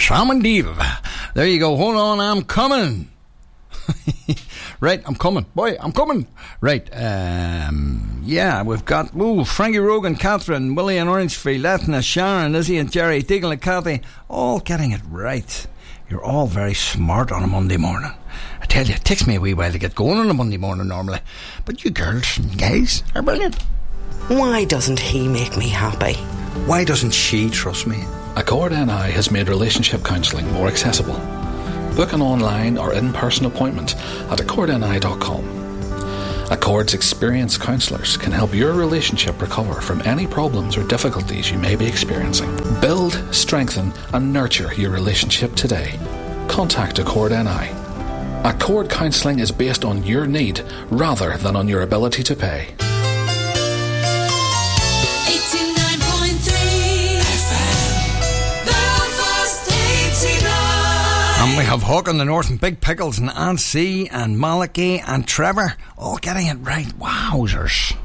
Tramandiv. There you go. Hold on, I'm coming. Right, I'm coming. Boy, I'm coming. Right, yeah, we've got Frankie Rogan, Catherine, Willie and Orangefield, Ethna, Sharon, Lizzie and Jerry, Deagle and Kathy, all getting it right. You're all very smart on a Monday morning. I tell you, it takes me a wee while to get going on a Monday morning normally. But you girls and guys are brilliant. Why doesn't he make me happy? Why doesn't she trust me? Accord NI has made relationship counselling more accessible. Book an online or in-person appointment at accordni.com. Accord's experienced counsellors can help your relationship recover from any problems or difficulties you may be experiencing. Build, strengthen and nurture your relationship today. Contact Accord NI. Accord counselling is based on your need rather than on your ability to pay. And we have Hawk on the North and Big Pickles and Aunt C and Malachi and Trevor all getting it right. Wowzers.